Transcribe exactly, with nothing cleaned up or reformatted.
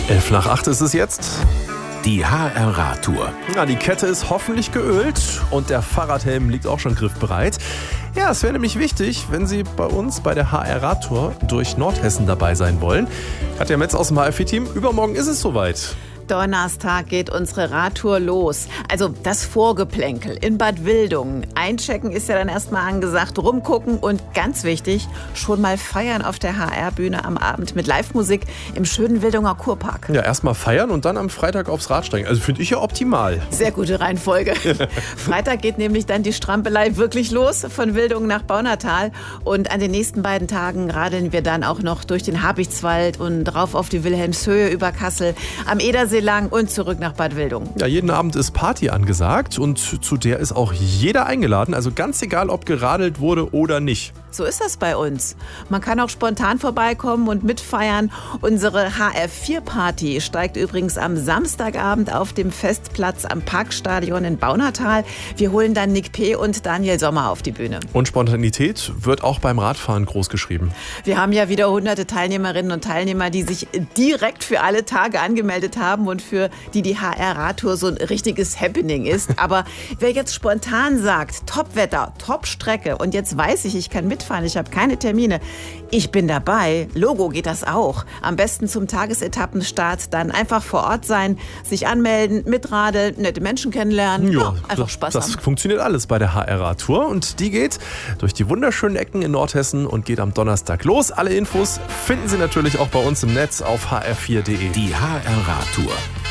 Elf nach acht ist es jetzt. Die H R-Radtour. Ja, die Kette ist hoffentlich geölt und der Fahrradhelm liegt auch schon griffbereit. Ja, es wäre nämlich wichtig, wenn Sie bei uns bei der H R-Radtour durch Nordhessen dabei sein wollen. Katja Metz aus dem H R vier-Team, übermorgen ist es soweit. Donnerstag geht unsere Radtour los. Also das Vorgeplänkel in Bad Wildungen. Einchecken ist ja dann erstmal angesagt, rumgucken und ganz wichtig, schon mal feiern auf der H R-Bühne am Abend mit Live-Musik im schönen Wildunger Kurpark. Ja, erstmal feiern und dann am Freitag aufs Rad steigen. Also finde ich ja optimal. Sehr gute Reihenfolge. Freitag geht nämlich dann die Strampelei wirklich los von Wildungen nach Baunatal. Und an den nächsten beiden Tagen radeln wir dann auch noch durch den Habichtswald und drauf auf die Wilhelmshöhe über Kassel, am Edersee lang und zurück nach Bad Wildungen. Ja, jeden Abend ist Party angesagt und zu der ist auch jeder eingeladen. Also ganz egal, ob geradelt wurde oder nicht. So ist das bei uns. Man kann auch spontan vorbeikommen und mitfeiern. Unsere H R vier Party steigt übrigens am Samstagabend auf dem Festplatz am Parkstadion in Baunatal. Wir holen dann Nick P. und Daniel Sommer auf die Bühne. Und Spontanität wird auch beim Radfahren groß geschrieben. Wir haben ja wieder hunderte Teilnehmerinnen und Teilnehmer, die sich direkt für alle Tage angemeldet haben und für die die H R-Radtour so ein richtiges Happening ist. Aber wer jetzt spontan sagt, Top-Wetter, Top-Strecke und jetzt weiß ich, ich kann mitfahren, ich habe keine Termine, ich bin dabei, Logo geht das auch. Am besten zum Tagesetappenstart dann einfach vor Ort sein, sich anmelden, mitradeln, nette Menschen kennenlernen, ja, einfach Spaß das, haben. Das funktioniert alles bei der H R-Radtour und die geht durch die wunderschönen Ecken in Nordhessen und geht am Donnerstag los. Alle Infos finden Sie natürlich auch bei uns im Netz auf h r vier punkt d e. Die H R-Radtour.